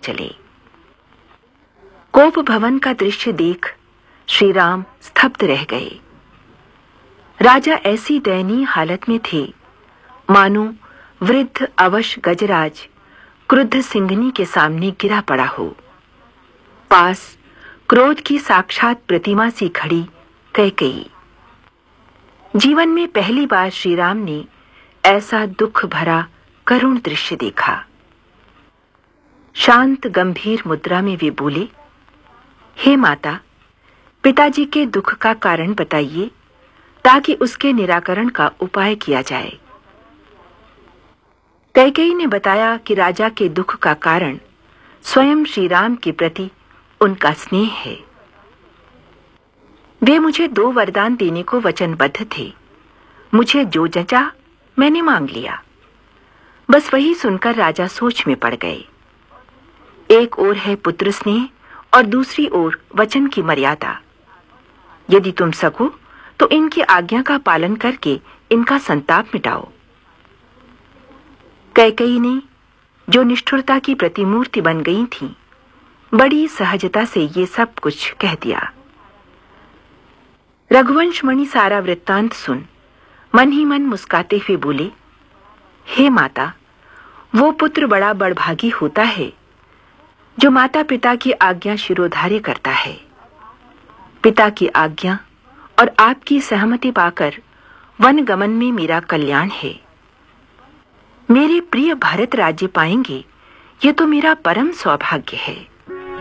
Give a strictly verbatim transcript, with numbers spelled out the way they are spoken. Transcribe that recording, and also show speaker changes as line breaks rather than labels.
चले। कोप भवन का दृश्य देख श्री राम स्तब्ध रह गए। राजा ऐसी दयनीय हालत में थे मानो वृद्ध अवश गजराज क्रुद्ध सिंहनी के सामने गिरा पड़ा हो। पास क्रोध की साक्षात प्रतिमा सी खड़ी कैकेयी। जीवन में पहली बार श्री राम ने ऐसा दुख भरा करुण दृश्य देखा। शांत गंभीर मुद्रा में वे बोले, हे माता, पिताजी के दुख का कारण बताइए ताकि उसके निराकरण का उपाय किया जाए। कैकेयी ने बताया कि राजा के दुख का कारण स्वयं श्री राम के प्रति उनका स्नेह है। वे मुझे दो वरदान देने को वचनबद्ध थे। मुझे जो जचा मैंने मांग लिया। बस वही सुनकर राजा सोच में पड़ गए। एक ओर है पुत्र स्नेह और दूसरी ओर वचन की मर्यादा। यदि तुम सको तो इनकी आज्ञा का पालन करके इनका संताप मिटाओ। कैकेयी ने, जो निष्ठुरता की प्रतिमूर्ति बन गई थी, बड़ी सहजता से ये सब कुछ कह दिया। रघुवंश मणि सारा वृत्तांत सुन मन ही मन मुस्काते हुए बोले, हे माता, वो पुत्र बड़ा बड़भागी होता है जो माता पिता की आज्ञा शिरोधार्य करता है। पिता की आज्ञा और आपकी सहमति पाकर वन गमन में मेरा कल्याण है। मेरे प्रिय भरत राज्य पाएंगे, ये तो मेरा परम सौभाग्य है।